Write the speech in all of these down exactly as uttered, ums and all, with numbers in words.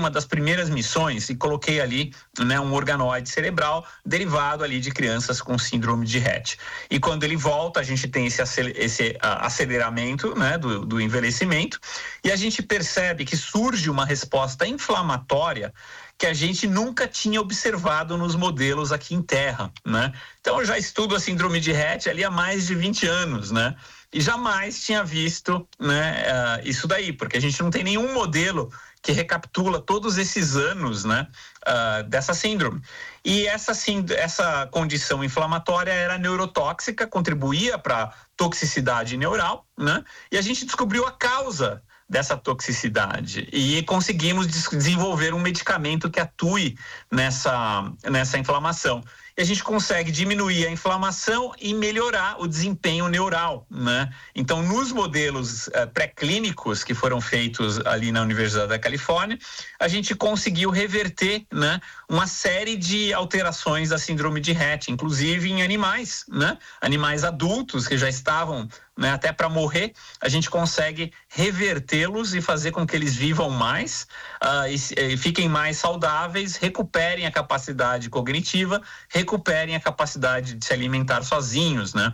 uma das primeiras missões e coloquei ali, né, um organoide cerebral derivado ali de crianças com síndrome de Rett. E quando ele volta, a gente tem esse, esse uh, aceleramento, né, do, do envelhecimento, e a gente percebe que surge uma resposta inflamatória que a gente nunca tinha observado nos modelos aqui em Terra, né? Então eu já estudo a síndrome de Rett ali há mais de vinte anos, né? E jamais tinha visto, né, uh, isso daí, porque a gente não tem nenhum modelo que recapitula todos esses anos, né, uh, dessa síndrome. E essa, essa condição inflamatória era neurotóxica, contribuía para toxicidade neural, né? E a gente descobriu a causa dessa toxicidade e conseguimos desenvolver um medicamento que atue nessa, nessa inflamação. E a gente consegue diminuir a inflamação e melhorar o desempenho neural, né? Então, nos modelos uh, pré-clínicos que foram feitos ali na Universidade da Califórnia, a gente conseguiu reverter, né, uma série de alterações da síndrome de Rett, inclusive em animais, né? Animais adultos que já estavam, né, até para morrer, a gente consegue revertê-los e fazer com que eles vivam mais, uh, e, e fiquem mais saudáveis, recuperem a capacidade cognitiva, recuperem a capacidade de se alimentar sozinhos, né?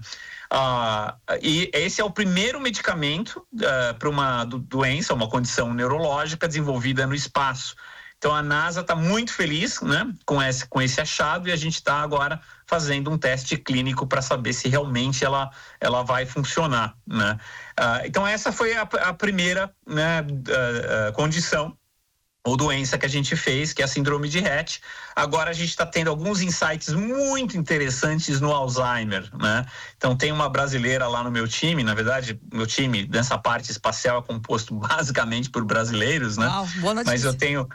Uh, e esse é o primeiro medicamento uh, para uma do, doença, uma condição neurológica desenvolvida no espaço. Então a NASA está muito feliz, né, com esse, com esse achado, e a gente está agora fazendo um teste clínico para saber se realmente ela, ela vai funcionar, né? Uh, então essa foi a, a primeira, né, uh, uh, condição ou doença que a gente fez, que é a síndrome de Rett. Agora a gente está tendo alguns insights muito interessantes no Alzheimer, né? Então tem uma brasileira lá no meu time, na verdade, meu time nessa parte espacial é composto basicamente por brasileiros, né? Uau, boa notícia. Mas eu tenho...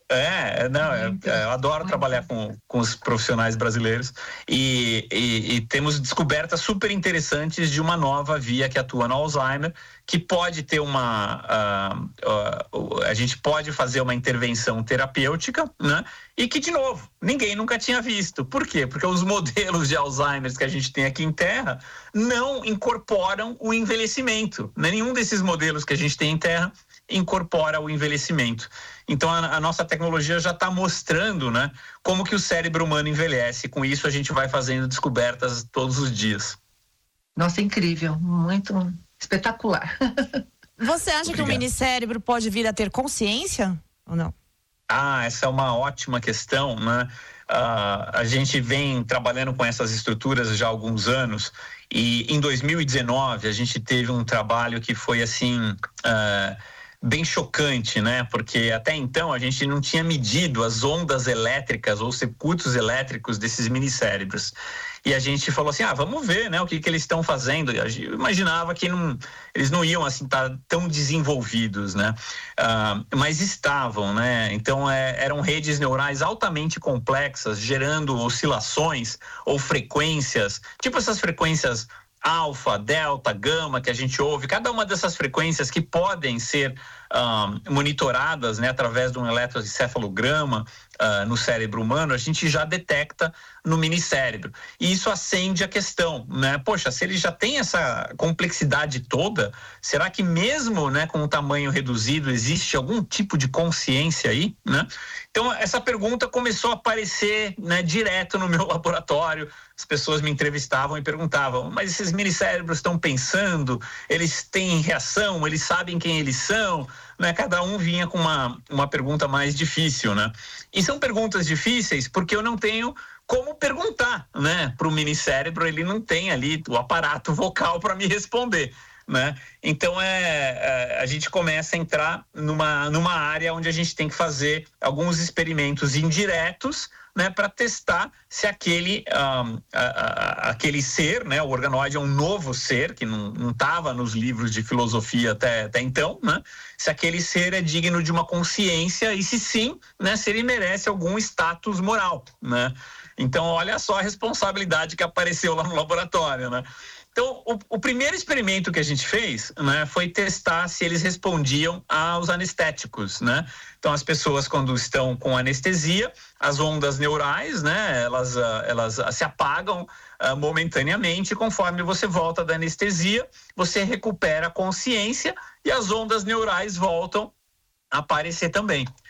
É, não, eu, eu adoro trabalhar com, com os profissionais brasileiros e, e, e temos descobertas super interessantes de uma nova via que atua no Alzheimer, que pode ter uma, uh, uh, a gente pode fazer uma intervenção terapêutica, né? E que, de novo, ninguém nunca tinha visto. Por quê? Porque os modelos de Alzheimer que a gente tem aqui em Terra não incorporam o envelhecimento, né? Nenhum desses modelos que a gente tem em Terra incorpora o envelhecimento. Então a, a nossa tecnologia já está mostrando, né, como que o cérebro humano envelhece. Com isso a gente vai fazendo descobertas todos os dias. Nossa, incrível, muito espetacular. Você acha Obrigado. que o minicérebro pode vir a ter consciência ou não? Ah, essa é uma ótima questão, né? Uh, a gente vem trabalhando com essas estruturas já há alguns anos, e em dois mil e dezenove a gente teve um trabalho que foi assim... Uh, bem chocante, né? Porque até então a gente não tinha medido as ondas elétricas ou circuitos elétricos desses minicérebros. E a gente falou assim, ah, vamos ver, né, o que que eles estão fazendo. Eu imaginava que não, eles não iam assim estar tão desenvolvidos, né? Uh, mas estavam, né? Então é, eram redes neurais altamente complexas, gerando oscilações ou frequências, tipo essas frequências alfa, delta, gama que a gente ouve, cada uma dessas frequências que podem ser um, monitoradas, né, através de um eletroencefalograma uh, no cérebro humano, a gente já detecta no minicérebro. E isso acende a questão, né? Poxa, se ele já tem essa complexidade toda, será que mesmo, né, com um tamanho reduzido existe algum tipo de consciência aí, né? Então essa pergunta começou a aparecer, né, direto no meu laboratório. As pessoas me entrevistavam e perguntavam, mas esses minicérebros estão pensando, eles têm reação, eles sabem quem eles são, né? Cada um vinha com uma, uma pergunta mais difícil, né? E são perguntas difíceis porque eu não tenho como perguntar, né? Para o minicérebro, ele não tem ali o aparato vocal para me responder, né? Então é, é, a gente começa a entrar numa, numa área onde a gente tem que fazer alguns experimentos indiretos, né, para testar se aquele, um, a, a, aquele ser, né, o organoide é um novo ser que não estava nos livros de filosofia até, até então, né, se aquele ser é digno de uma consciência e se sim, né, se ele merece algum status moral, né? Então olha só a responsabilidade que apareceu lá no laboratório, né? Então, o, o primeiro experimento que a gente fez, né, foi testar se eles respondiam aos anestéticos, né? Então, as pessoas, quando estão com anestesia, as ondas neurais, né, elas, elas se apagam uh, momentaneamente. Conforme você volta da anestesia, você recupera a consciência e as ondas neurais voltam a aparecer também.